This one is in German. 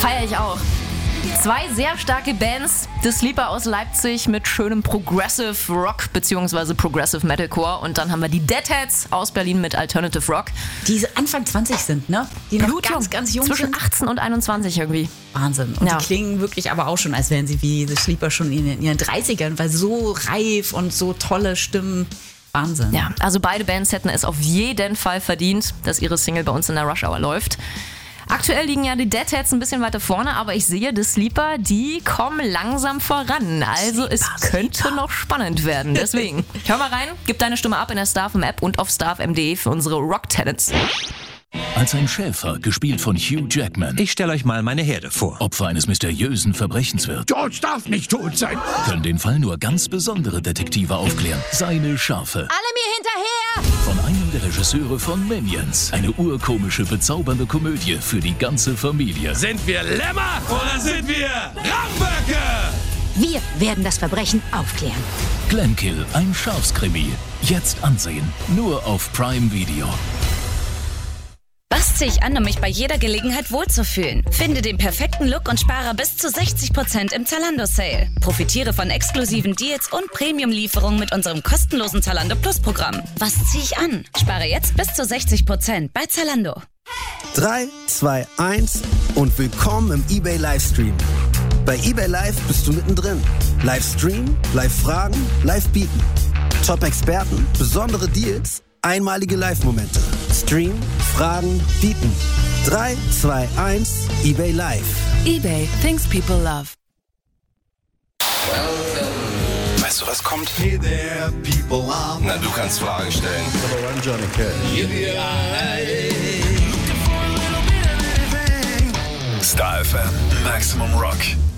Feiere ich auch. 2 sehr starke Bands, The Sleeper aus Leipzig mit schönem Progressive Rock bzw. Progressive Metalcore und dann haben wir die Deadheads aus Berlin mit Alternative Rock. Die Anfang 20 sind, ne? Die noch ganz jung zwischen sind. 18 und 21 irgendwie. Wahnsinn. Und die klingen wirklich aber auch schon, als wären sie wie The Sleeper schon in ihren 30ern, weil so reif und so tolle Stimmen. Wahnsinn. Ja, also beide Bands hätten es auf jeden Fall verdient, dass ihre Single bei uns in der Rush Hour läuft. Aktuell liegen ja die Deadheads ein bisschen weiter vorne, aber ich sehe, The Sleeper, die kommen langsam voran. Also es könnte noch spannend werden. Deswegen, hör mal rein, gib deine Stimme ab in der StarFM-App und auf starfm.de für unsere Rock-Talents. Als ein Schäfer, gespielt von Hugh Jackman, Ich stelle euch mal meine Herde vor. Opfer eines mysteriösen Verbrechens wird, George darf nicht tot sein. können den Fall nur ganz besondere Detektive aufklären. Seine Schafe. Alle mir hinterher! Von einem der Regisseure von Minions. Eine urkomische, bezaubernde Komödie für die ganze Familie. Sind wir Lämmer oder sind wir Ramböcke? Wir werden das Verbrechen aufklären. Glenkill, ein Schafskrimi. Jetzt ansehen. Nur auf Prime Video. Was ziehe ich an, um mich bei jeder Gelegenheit wohlzufühlen? Finde den perfekten Look und spare bis zu 60% im Zalando-Sale. Profitiere von exklusiven Deals und Premium-Lieferungen mit unserem kostenlosen Zalando Plus-Programm. Was ziehe ich an? Spare jetzt bis zu 60% bei Zalando. 3, 2, 1 und willkommen im eBay Livestream. Bei eBay Live bist du mittendrin. Livestream, Live-Fragen, Live-Bieten. Top-Experten, besondere Deals, einmalige Live-Momente. Stream, Fragen, Bieten. 3, 2, 1, eBay Live. eBay, things people love. Weißt du, was kommt? Hey there, people are... Na, du kannst Fragen stellen. Hello, I'm Johnny Cash. Star FM, Maximum Rock.